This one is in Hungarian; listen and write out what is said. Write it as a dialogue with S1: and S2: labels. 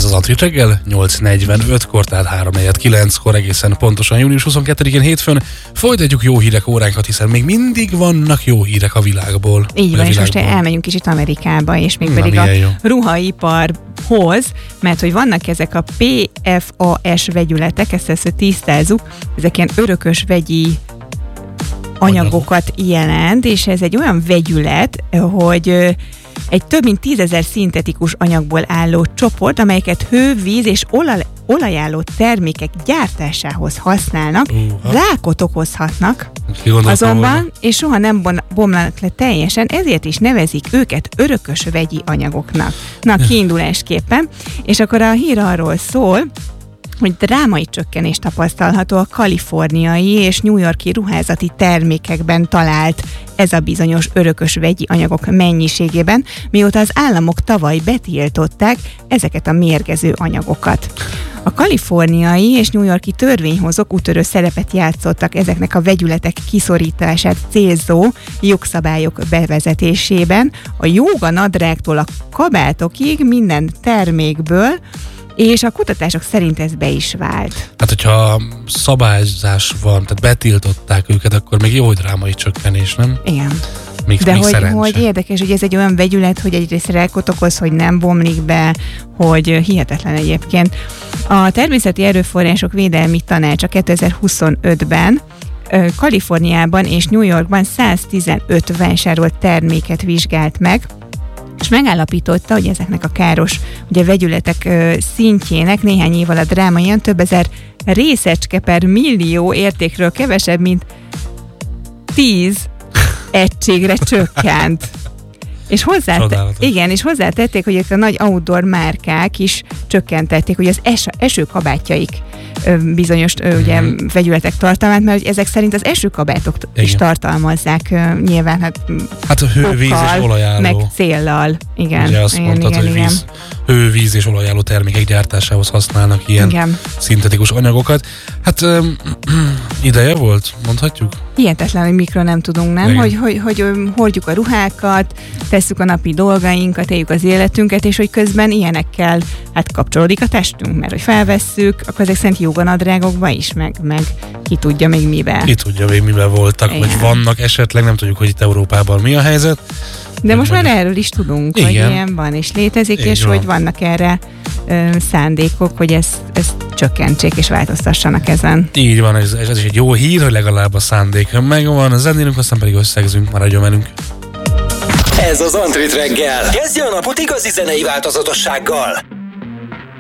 S1: Ez az Antrit reggel, 8:45-kor, tehát 3:49-kor, egészen pontosan június 22-én hétfőn. Folytatjuk jó hírek óránkat, hiszen még mindig vannak jó hírek a világból.
S2: Így van, és most elmegyünk kicsit Amerikába, és még pedig a ruhaiparhoz, mert hogy vannak ezek a PFAS vegyületek, ezt tisztázzuk, ezek ilyen örökös vegyi anyagokat jelent, és ez egy olyan vegyület, hogy egy több mint 10.000 szintetikus anyagból álló csoport, amelyeket hő, víz és olajálló termékek gyártásához használnak, rákot okozhatnak azonban, és soha nem bomlanak le teljesen, ezért is nevezik őket örökös vegyi anyagoknak. Na, kiindulásképpen, és akkor a hír arról szól, hogy drámai csökkenés tapasztalható a kaliforniai és New York-i ruházati termékekben talált ez a bizonyos örökös vegyi anyagok mennyiségében, mióta az államok tavaly betiltották ezeket a mérgező anyagokat. A kaliforniai és New York-i törvényhozók úttörő szerepet játszottak ezeknek a vegyületek kiszorítását célzó jogszabályok bevezetésében, a jóganadrágtól a kabátokig minden termékből, és a kutatások szerint ez be is vált.
S1: Hát, hogyha szabályzás van, tehát betiltották őket, akkor még jó, hogy drámai csökkenés, nem?
S2: Igen.
S1: De
S2: hogy érdekes, hogy ez egy olyan vegyület, hogy egyrészt rákot okoz, hogy nem bomlik be, hogy hihetetlen egyébként. A Természeti Erőforrások Védelmi Tanácsa 2025-ben Kaliforniában és New Yorkban 115 vásárolt terméket vizsgált meg, és megállapította, hogy ezeknek a káros vegyületek szintjének néhány év alatt drámaian több ezer részecske per millió értékről kevesebb, mint 10 egységre csökkent. És hozzátették, hogy a nagy outdoor márkák is csökkentették, hogy az esőkabátjaik bizonyos vegyületek tartalmát, mert ezek szerint az esőkabátok is tartalmazzák nyilván
S1: hát a hő, víz és olajálló.
S2: Meg céllal. Igen.
S1: Ugye azt mondtad, hogy hő, víz és olajálló termékek gyártásához használnak ilyen szintetikus anyagokat. Hát ideje volt, mondhatjuk?
S2: Hihetetlen, hogy mikről nem tudunk, nem? Hogy hordjuk a ruhákat, tesszük a napi dolgainkat, éljük az életünket, és hogy közben ilyenekkel kapcsolódik a testünk, mert hogy felvesszük, akkor ezek szerint jóganadrágokba is, meg ki tudja még miben.
S1: Ki tudja még miben voltak, vagy vannak esetleg, nem tudjuk, hogy itt Európában mi a helyzet.
S2: De most már erről is tudunk, hogy ilyen van és létezik, és hogy vannak erre szándékok, hogy ezt csökkentsék és változtassanak ezen.
S1: Így van, ez is egy jó hír, hogy legalább a szándék megvan, a zenélünk, aztán pedig összegzünk, maradjon velünk.
S3: Ez az Antrit reggel. Kezdje a napot igazi zenei változatossággal.